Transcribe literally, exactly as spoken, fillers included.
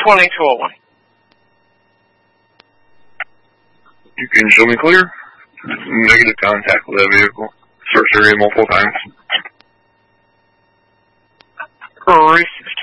twenty two oh one. You can show me clear. Negative contact with that vehicle. Search area multiple times. Racist